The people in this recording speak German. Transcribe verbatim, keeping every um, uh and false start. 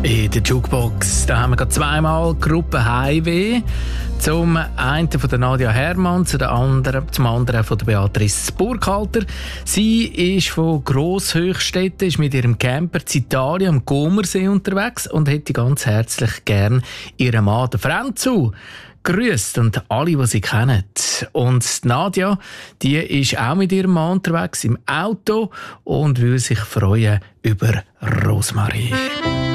In der Jukebox da haben wir gerade zweimal Gruppe Heimweh. Zum einen von der Nadia Hermann, zu der anderen, zum anderen von der Beatrice Burkhalter. Sie ist von Grosshöchstetten, ist mit ihrem Camper in Italien am Comersee unterwegs und hätte ganz herzlich gern ihren Mann, den Franzu, grüßt und alle, die sie kennen. Und Nadia, die ist auch mit ihrem Mann unterwegs im Auto und will sich freuen über Rosmarie.